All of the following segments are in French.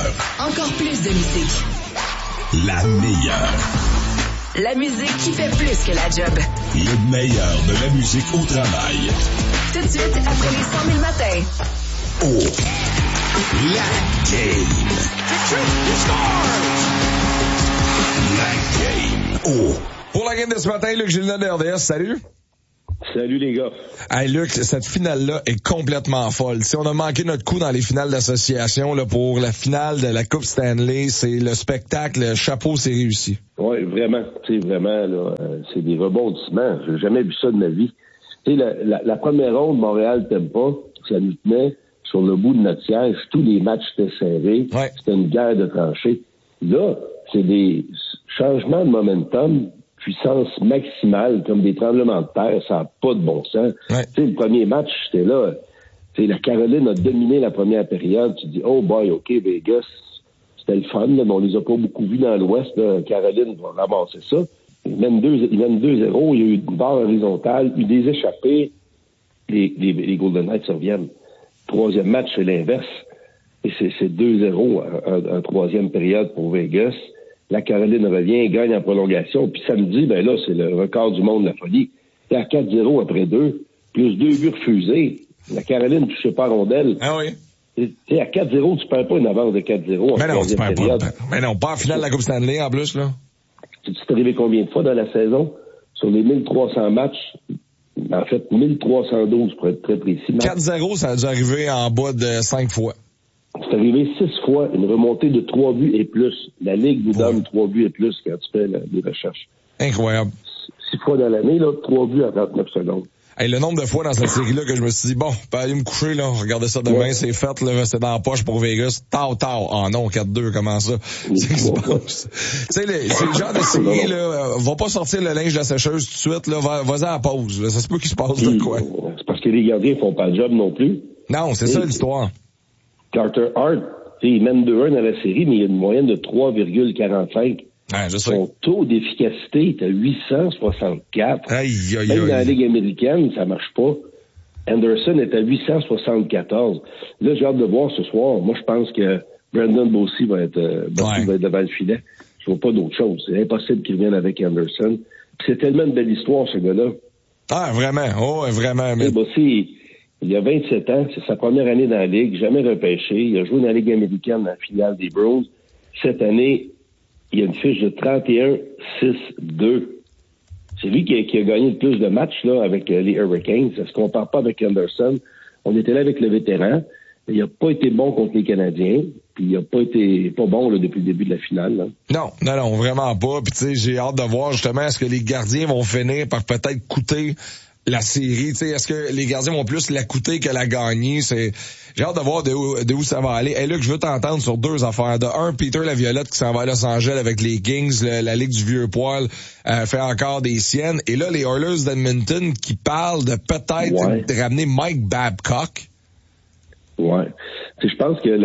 Encore plus de musique. La meilleure. La musique qui fait plus que la job. Le meilleur de la musique au travail. Tout de suite, après les 100 000 matins. Oh. La game. La game. Oh. Pour la game de ce matin, Luc Gilles de RDS, salut. Salut les gars. Hey Luc, cette finale-là est complètement folle. Si on a manqué notre coup dans les finales d'association là, pour la finale de la Coupe Stanley, c'est le spectacle, le chapeau, c'est réussi. Oui, vraiment. Tu sais, vraiment, là, c'est des rebondissements. J'ai jamais vu ça de ma vie. Tu sais, la première ronde, Montréal t'aime pas, ça nous tenait sur le bout de notre siège. Tous les matchs étaient serrés. Ouais. C'était une guerre de tranchées. Là, c'est des changements de momentum, puissance maximale, comme des tremblements de terre, ça n'a pas de bon sens. Ouais. Tu sais, le premier match, j'étais là, tu sais, la Caroline a dominé la première période, tu dis, oh boy, OK, Vegas, c'était le fun, là, mais on les a pas beaucoup vus dans l'Ouest, là. Caroline va ramasser ça. Ils mènent 2-0, il y a eu une barre horizontale, eu des échappées, les Golden Knights reviennent. Troisième match, c'est l'inverse. Et c'est 2-0 en troisième période pour Vegas. La Caroline revient, gagne en prolongation. Puis samedi, ben là, c'est le record du monde de la folie. C'est à 4-0 après 2, plus 2 buts refusés. La Caroline ne touchait pas rondelle. Ah oui. T'sais, à 4-0, tu perds pas une avance de 4-0 en Mais non, tu troisième perds période. pas. Mais non, pas en finale de la Coupe Stanley en plus, là. C'est arrivé combien de fois dans la saison? Sur les 1300 matchs, en fait, 1312 pour être très précis. 4-0, ça a dû arriver en bas de 5 fois. C'est arrivé 6 fois, une remontée de 3 buts et plus. La Ligue vous donne 3 buts et plus quand tu fais des recherches. Incroyable. 6 fois dans l'année, là, 3 buts à 39 secondes. Hey, le nombre de fois dans cette série-là que je me suis dit, bon, pas aller me coucher, là, regardez ça demain, c'est fait, là, c'est dans la poche pour Vegas. Tard. Ah non, 4-2, comment ça? C'est ce qui se passe. Tu sais, c'est le genre de série, là, va pas sortir le linge de la sécheuse tout de suite, là, vas-y à la pause, là, ça se peut qu'il se passe de quoi. C'est parce que les gardiens font pas le job non plus. Non, c'est ça l'histoire. Carter Hart, il mène 2-1 dans la série, mais il y a une moyenne de 3,45. Ouais, je sais. Son taux d'efficacité est à 864. Aïe, aïe, Même dans la aïe. Ligue américaine, ça marche pas. Anderson est à 874. Là, j'ai hâte de voir ce soir. Moi, je pense que Brandon Bossy va être devant le filet. Je vois pas d'autre chose. C'est impossible qu'il revienne avec Anderson. Puis c'est tellement une belle histoire, ce gars-là. Ah, vraiment. Oh, vraiment. Mais... Bossy, il a 27 ans. C'est sa première année dans la Ligue. Jamais repêché. Il a joué dans la Ligue américaine dans la finale des Bruins. Cette année, il y a une fiche de 31-6-2. C'est lui qui a gagné le plus de matchs là avec les Hurricanes. Ça se compare pas avec Anderson. On était là avec le vétéran. Il a pas été bon contre les Canadiens. Puis il a pas été pas bon là, depuis le début de la finale. Là. Non, vraiment pas. Puis tu sais, j'ai hâte de voir justement est-ce que les gardiens vont finir par peut-être coûter la série, tu sais, est-ce que les gardiens vont plus la coûter que la gagner? J'ai hâte de voir de où ça va aller. Hey Luc, je veux t'entendre sur deux affaires. De un, Peter Laviolette qui s'en va à Los Angeles avec les Kings, la Ligue du Vieux Poil, fait encore des siennes. Et là, les Oilers d'Edmonton qui parlent de peut-être de ramener Mike Babcock. Ouais. Je pense que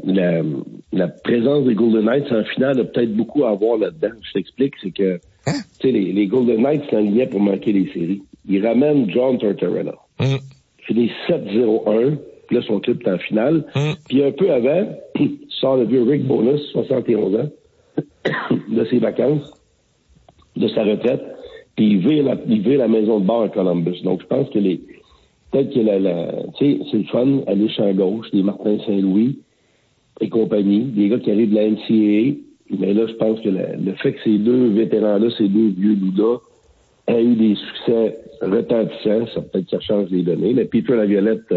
la présence des Golden Knights en finale a peut-être beaucoup à voir là-dedans. Je t'explique, c'est que tu sais, les Golden Knights s'enlignaient pour manquer les séries. Ils ramènent John Tortorella. Il finit 7-0-1. Puis là, son club est en finale. Puis un peu avant, il sort le vieux Rick Bowness, 71 ans, de ses vacances, de sa retraite. Puis il vire la maison de bar à Columbus. Donc, je pense que peut-être que tu sais, c'est le fun, aller champ gauche, des Martin Saint-Louis et compagnie, des gars qui arrivent de la NCAA. Mais là, je pense que le fait que ces deux vétérans-là, ces deux vieux loups-là, aient eu des succès retentissants, ça peut-être que ça change les données. Mais Peter Laviolette,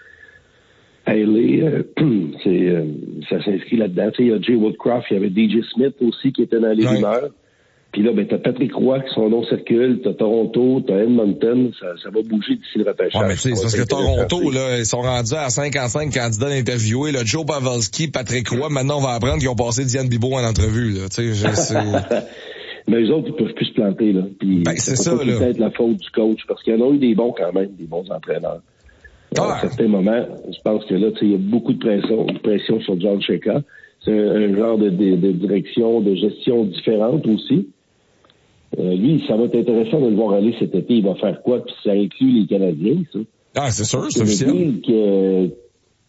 Haley, ça s'inscrit là-dedans. Tu sais, il y a Jay Woodcroft, il y avait DJ Smith aussi qui était dans les rumeurs. Puis là, ben, t'as Patrick Roy qui son nom circule, t'as Toronto, t'as Edmonton, ça va bouger d'ici le repêchage. Ouais, mais tu sais, parce que Toronto, là, ils sont rendus à 55 candidats d'interviewer, là, Joe Pavelski, Patrick Roy, maintenant on va apprendre qu'ils ont passé Diane Bibeau en entrevue, là, tu sais, mais eux autres, ils peuvent plus se planter, là. Puis, c'est ça, là. Peut-être la faute du coach, parce qu'il y en a eu des bons quand même, des bons entraîneurs. À certains moments, je pense que là, tu sais, il y a beaucoup de pression sur John Chayka. C'est un genre de direction, de gestion différente aussi. Lui, ça va être intéressant de le voir aller cet été. Il va faire quoi? Puis ça inclut les Canadiens, ça. Ah, c'est sûr, c'est officiel.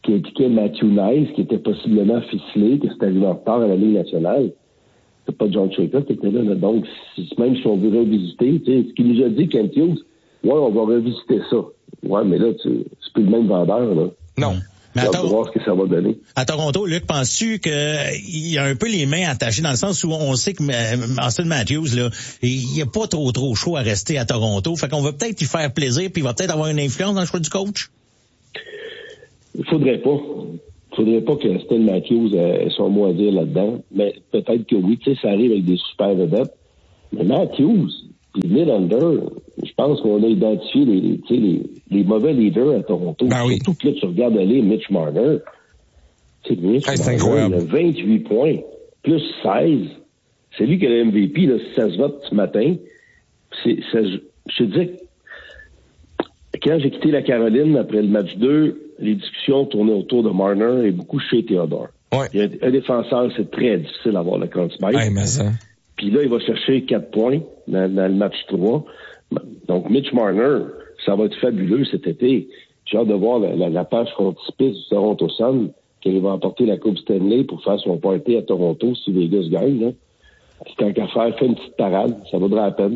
qui impliquait Matthew Nice, qui était possiblement ficelé, que c'était arrivé en retard à la Ligue nationale. C'est pas John Chayka qui était là. Donc, même si on veut revisiter, ce qu'il nous a dit, Kent Hughes, on va revisiter ça. Ouais, mais là, c'est plus le même vendeur, là. Non. Mais on va voir ce que ça va donner. À Toronto, Luc, penses-tu qu'il y a un peu les mains attachées dans le sens où on sait que Austin Matthews, là, il n'y a pas trop chaud à rester à Toronto. Fait qu'on va peut-être y faire plaisir puis il va peut-être avoir une influence dans le choix du coach? Il faudrait pas que Austin Matthews ait son mot à dire là-dedans. Mais peut-être que oui, ça arrive avec des super vedettes. Mais Matthews, puis Nylander, je pense qu'on a identifié les mauvais leaders à Toronto. Ben oui. Surtout que là, tu regardes aller Mitch Marner. C'est incroyable. Il a 28 points, plus 16. C'est lui qui a le MVP, là, si ça se vote ce matin. Je te dis, quand j'ai quitté la Caroline après le match 2, les discussions tournaient autour de Marner et beaucoup chez Theodore. Ouais. Il y a un défenseur, c'est très difficile d'avoir le Conn Smythe. Hey, mais ça. Puis là, il va chercher 4 points dans le match 3. Donc, Mitch Marner, ça va être fabuleux cet été. J'ai hâte de voir la page frontispice du Toronto Sun, qu'il va emporter la Coupe Stanley pour faire son party à Toronto si Vegas gagne. Là. Tant qu'à faire, fait une petite parade, ça vaudra la peine.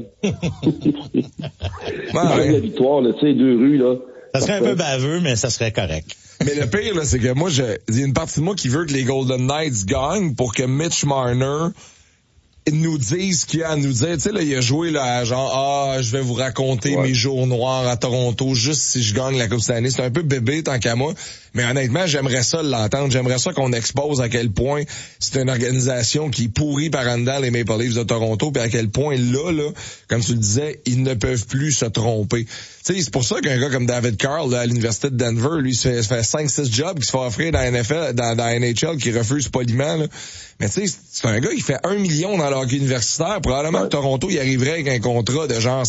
Avec la victoire, tu sais, 2 rues, là. Ça serait un peu baveux, mais ça serait correct. Mais le pire, là, c'est que moi, il y a une partie de moi qui veut que les Golden Knights gagnent pour que Mitch Marner nous dise ce qu'il y a à nous dire. Tu sais, là, il a joué, là, genre, je vais vous raconter mes jours noirs à Toronto juste si je gagne la Coupe Stanley. C'est un peu bébé tant qu'à moi. Mais honnêtement, j'aimerais ça l'entendre. J'aimerais ça qu'on expose à quel point c'est une organisation qui est pourrie par en dedans, les Maple Leafs de Toronto, puis à quel point là, comme tu le disais, ils ne peuvent plus se tromper. Tu sais, c'est pour ça qu'un gars comme David Carl, là, à l'université de Denver, lui, se fait 5-6 jobs qui se fait offrir dans la NFL, dans la NHL, qui refuse poliment, là. Mais tu sais, c'est un gars qui fait 1 million dans le hockey universitaire. Probablement que Toronto, il arriverait avec un contrat de genre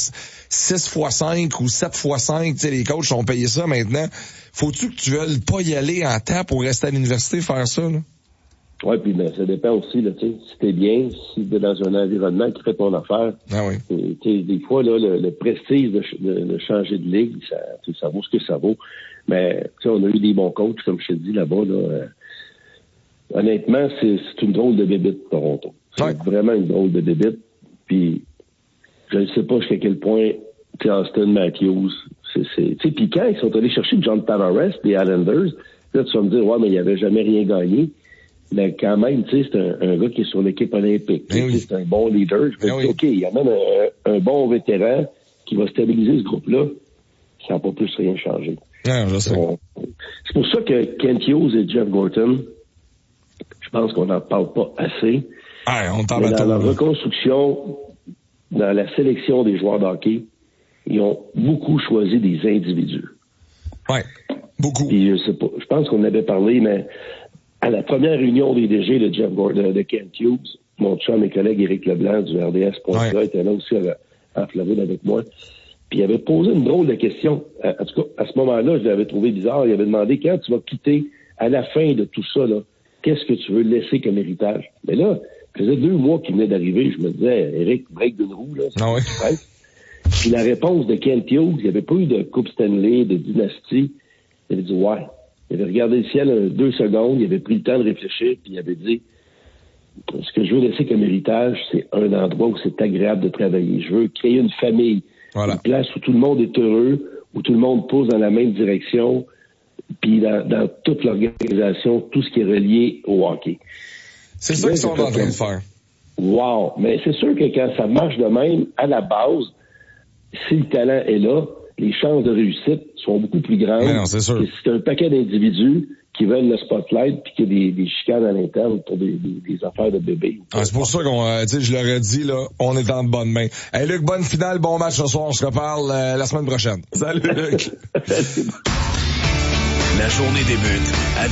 6x5 ou 7x5. Tu sais, les coachs ont payé ça maintenant. Faut-tu que tu veuilles pas y aller en temps pour rester à l'université faire ça, là? Oui, puis ça dépend aussi, là, tu sais, si t'es bien, si t'es dans un environnement qui fait ton affaire. Ah oui. Tu sais, des fois, là, le prestige de changer de ligue, ça vaut ce que ça vaut. Mais, tu sais, on a eu des bons coachs, comme je te dis, là-bas, là. Honnêtement, c'est une drôle de bébite, Toronto. C'est vraiment une drôle de bébite. Puis, je ne sais pas jusqu'à quel point, tu sais, Austin Matthews, tu sais, puis quand ils sont allés chercher John Tavares, les Islanders, là, tu vas me dire, ouais, mais il avait jamais rien gagné. Mais quand même, tu sais, c'est un gars qui est sur l'équipe olympique. C'est un bon leader. Je me dis, OK, il y a même un bon vétéran qui va stabiliser ce groupe-là. Ça n'a pas plus rien changé. Je sais. C'est pour ça que Kent Hughes et Jeff Gorton, je pense qu'on n'en parle pas assez. On parle mais dans la reconstruction, dans la sélection des joueurs de hockey, ils ont beaucoup choisi des individus. Ouais, beaucoup. Et je sais pas, je pense qu'on avait parlé, mais à la première réunion des DG de Jeff Gorton, de Kent Hughes, mon chum et collègue Éric Leblanc du RDS.ca était là aussi en Floride avec moi. Puis il avait posé une drôle de question. En tout cas, à ce moment-là, je l'avais trouvé bizarre. Il avait demandé, quand tu vas quitter à la fin de tout ça, là, qu'est-ce que tu veux laisser comme héritage? Mais là, ça faisait 2 mois qu'il venait d'arriver. Je me disais, Éric, break d'une roue, là. Puis la réponse de Kent Hughes, il n'y avait pas eu de Coupe Stanley, de dynastie. Il avait dit, ouais. Il avait regardé le ciel 2 secondes, il avait pris le temps de réfléchir, puis il avait dit, ce que je veux laisser comme héritage, c'est un endroit où c'est agréable de travailler. Je veux créer une famille. Une place où tout le monde est heureux, où tout le monde pousse dans la même direction, puis dans toute l'organisation, tout ce qui est relié au hockey. C'est ça qu'ils sont en train de faire. Wow! Mais c'est sûr que quand ça marche de même, à la base, si le talent est là, les chances de réussite sont beaucoup plus grandes. Non, c'est sûr. C'est un paquet d'individus qui veulent le spotlight puis qu'il y a des chicanes à l'interne pour des affaires de bébé. C'est pour ça qu'on, tu sais, je leur ai dit, là, on est en bonne main. Hey, Luc, bonne finale, bon match ce soir. On se reparle la semaine prochaine. Salut, Luc. La journée débute